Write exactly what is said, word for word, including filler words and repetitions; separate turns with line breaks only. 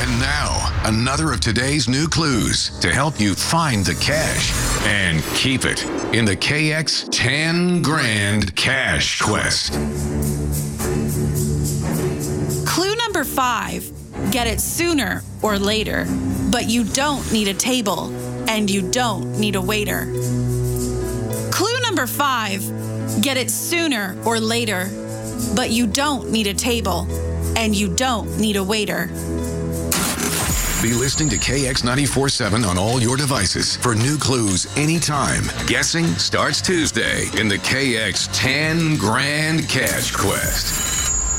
And now, another of today's new clues to help you find the cash and keep it in the K X ten Grand Cash Quest.
Clue number five. Get it sooner or later, but you don't need a table and you don't need a waiter. Clue number five. Get it sooner or later, but you don't need a table and you don't need a waiter.
Be listening to K X ninety-four point seven on all your devices for new clues anytime. Guessing starts Tuesday in the K X ten Grand Cash Quest.